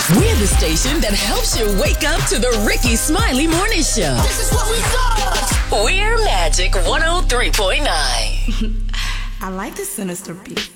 We're the station that helps you wake up to the Ricky Smiley Morning Show. This is what we do. We're Magic 103.9. I like the sinister beat.